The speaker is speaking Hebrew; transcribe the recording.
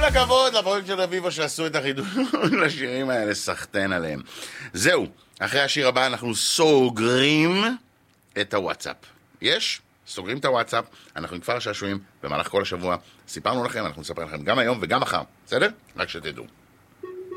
כל הכבוד לפרויקט של רביבו שעשו את החידוש לשירים האלה, סחטן עליהם. זהו, אחרי השיר הבא אנחנו סוגרים את הוואטסאפ. יש? סוגרים את הוואטסאפ, אנחנו עם כפר השעשועים במהלך כל השבוע. סיפרנו לכם, אנחנו נספר לכם גם היום וגם מחר, בסדר? רק שתדעו.